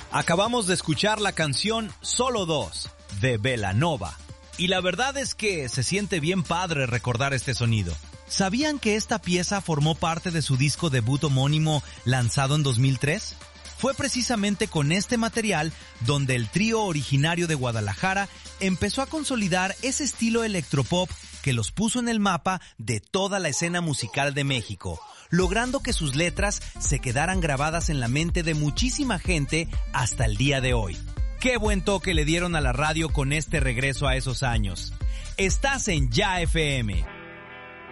Acabamos de escuchar la canción Solo Dos de Belanova. Y la verdad es que se siente bien padre recordar este sonido. ¿Sabían que esta pieza formó parte de su disco debut homónimo lanzado en 2003? Fue precisamente con este material donde el trío originario de Guadalajara empezó a consolidar ese estilo electropop que los puso en el mapa de toda la escena musical de México, logrando que sus letras se quedaran grabadas en la mente de muchísima gente hasta el día de hoy. ¡Qué buen toque le dieron a la radio con este regreso a esos años! Estás en Ya FM.